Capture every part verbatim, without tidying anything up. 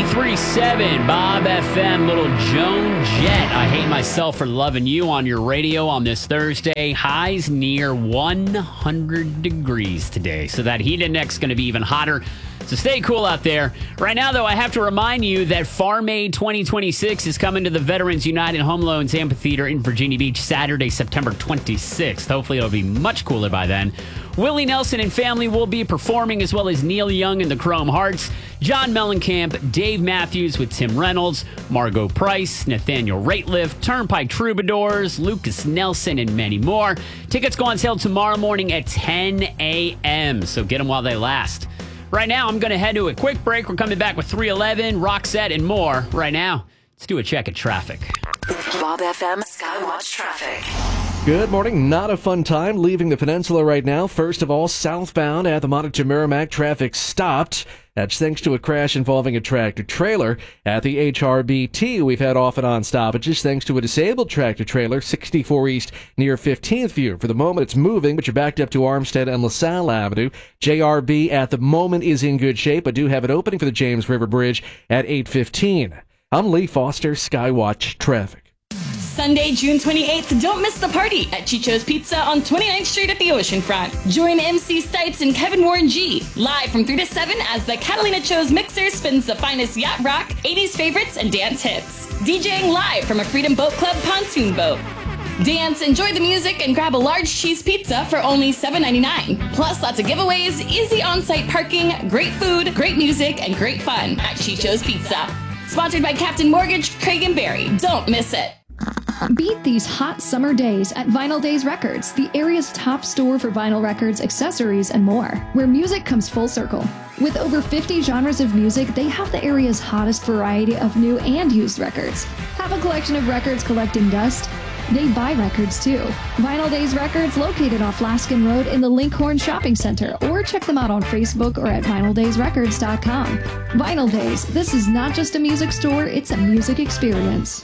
three seven Bob F M, little Joan Jett. I hate myself for loving you on your radio on this Thursday. Highs near one hundred degrees today. So that heat index is going to be even hotter. So stay cool out there. Right now, though, I have to remind you that Farm Aid twenty twenty-six is coming to the Veterans United Home Loans Amphitheater in Virginia Beach Saturday, September twenty-sixth. Hopefully, it'll be much cooler by then. Willie Nelson and family will be performing, as well as Neil Young and the Chrome Hearts, John Mellencamp, Dave Matthews with Tim Reynolds, Margot Price, Nathaniel Rateliff, Turnpike Troubadours, Lucas Nelson, and many more. Tickets go on sale tomorrow morning at ten a.m., so get them while they last. Right now, I'm going to head to a quick break. We're coming back with three eleven, Roxette, and more. Right now, let's do a check of traffic. Bob F M Skywatch Traffic. Good morning. Not a fun time leaving the peninsula right now. First of all, southbound at the Montague Merrimack, traffic stopped. That's thanks to a crash involving a tractor-trailer. At the H R B T, we've had off and on stoppages thanks to a disabled tractor-trailer, sixty-four East near fifteenth View. For the moment, it's moving, but you're backed up to Armstead and LaSalle Avenue. J R B at the moment is in good shape, but do have it opening for the James River Bridge at eight fifteen. I'm Lee Foster, Skywatch Traffic. Sunday, June twenty-eighth, don't miss the party at Chicho's Pizza on twenty-ninth Street at the Oceanfront. Join M C Stipes and Kevin Warren G live from three to seven as the Catalina Cho's Mixer spins the finest yacht rock, eighties favorites, and dance hits. DJing live from a Freedom Boat Club pontoon boat. Dance, enjoy the music, and grab a large cheese pizza for only seven ninety-nine. Plus, lots of giveaways, easy on-site parking, great food, great music, and great fun at Chicho's Pizza. Sponsored by Captain Mortgage, Craig and Barry. Don't miss it. Beat these hot summer days at Vinyl Days Records, the area's top store for vinyl records, accessories, and more, where music comes full circle. With over fifty genres of music, they have the area's hottest variety of new and used records. Have a collection of records collecting dust? They buy records too. Vinyl Days Records, located off Laskin Road in the Linkhorn Shopping Center, or check them out on Facebook or at vinyl days records dot com. Vinyl Days, this is not just a music store, it's a music experience.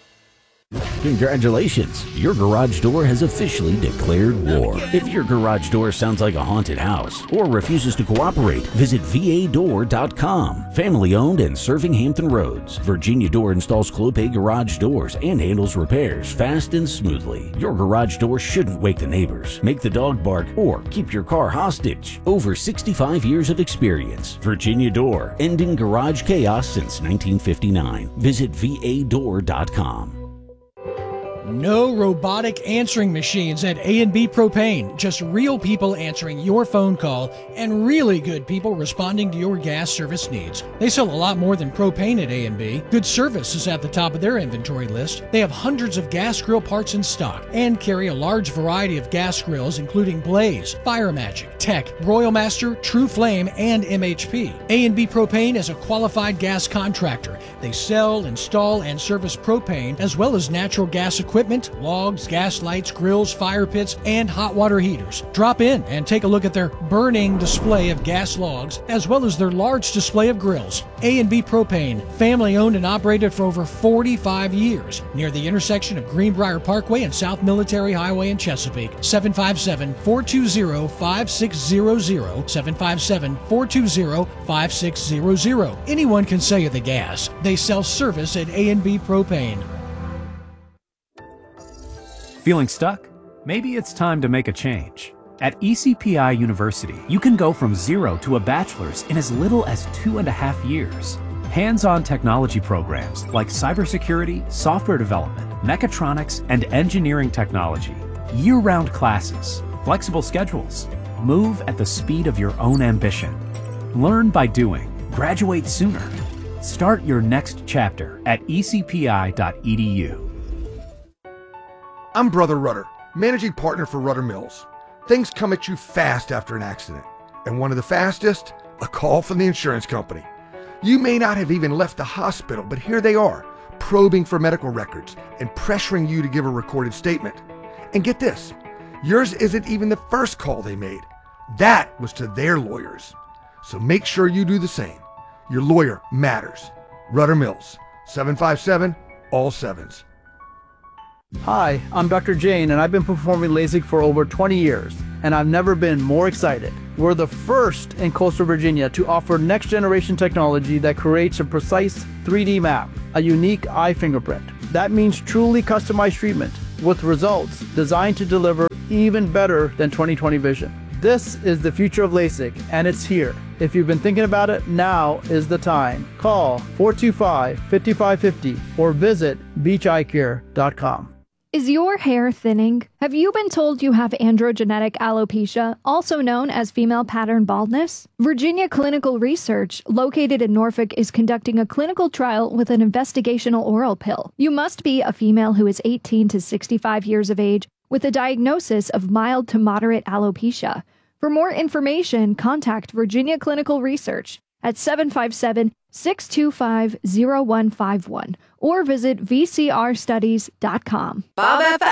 Congratulations! Your garage door has officially declared war. If your garage door sounds like a haunted house or refuses to cooperate, visit V A door dot com. Family owned and serving Hampton Roads, Virginia Door installs Clopay garage doors and handles repairs fast and smoothly. Your garage door shouldn't wake the neighbors, make the dog bark, or keep your car hostage. Over sixty-five years of experience. Virginia Door, ending garage chaos since nineteen fifty-nine. Visit V A door dot com. No robotic answering machines at A and B Propane. Just real people answering your phone call and really good people responding to your gas service needs. They sell a lot more than propane at A and B. Good service is at the top of their inventory list. They have hundreds of gas grill parts in stock and carry a large variety of gas grills including Blaze, Fire Magic, Tech, Royal Master, True Flame, and M H P. A and B Propane is a qualified gas contractor. They sell, install, and service propane as well as natural gas equipment. Equipment, logs, gas lights, grills, fire pits, and hot water heaters. Drop in and take a look at their burning display of gas logs, as well as their large display of grills. A and B Propane, family owned and operated for over forty-five years, near the intersection of Greenbrier Parkway and South Military Highway in Chesapeake. seven five seven, four two zero, five six zero zero, seven five seven, four two zero, five six zero zero. Anyone can sell you the gas. They sell service at A and B Propane. Feeling stuck? Maybe it's time to make a change. At E C P I University, you can go from zero to a bachelor's in as little as two and a half years. Hands-on technology programs like cybersecurity, software development, mechatronics, and engineering technology. Year-round classes, flexible schedules. Move at the speed of your own ambition. Learn by doing. Graduate sooner. Start your next chapter at e c p i dot e d u. I'm Brother Rudder, managing partner for Rudder Mills. Things come at you fast after an accident, and one of the fastest, a call from the insurance company. You may not have even left the hospital, but here they are, probing for medical records and pressuring you to give a recorded statement. And get this, yours isn't even the first call they made. That was to their lawyers. So make sure you do the same. Your lawyer matters. Rudder Mills, seven five seven, all sevens. Hi, I'm Doctor Jane, and I've been performing LASIK for over twenty years, and I've never been more excited. We're the first in coastal Virginia to offer next-generation technology that creates a precise three D map, a unique eye fingerprint. That means truly customized treatment with results designed to deliver even better than twenty twenty vision. This is the future of LASIK, and it's here. If you've been thinking about it, now is the time. Call four two five, five five five zero or visit beach eye care dot com. Is your hair thinning? Have you been told you have androgenetic alopecia, also known as female pattern baldness? Virginia Clinical Research, located in Norfolk, is conducting a clinical trial with an investigational oral pill. You must be a female who is eighteen to sixty-five years of age with a diagnosis of mild to moderate alopecia. For more information, contact Virginia Clinical Research at seven five seven, six two five, zero one five one or visit v c r studies dot com. Bob F M.